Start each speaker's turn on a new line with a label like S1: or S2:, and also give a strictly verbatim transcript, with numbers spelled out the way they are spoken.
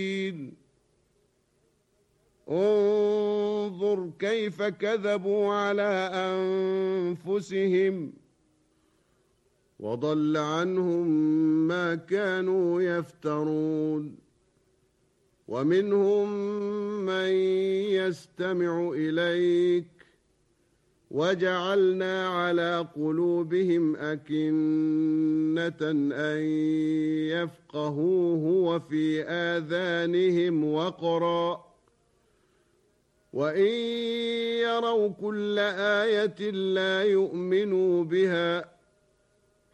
S1: انظر كيف كذبوا على أنفسهم وضل عنهم ما كانوا يفترون. ومنهم من يستمع إليك وجعلنا على قلوبهم أكنة أن يفقهوه وفي آذانهم وقرا وإن يروا كل آية لا يؤمنوا بها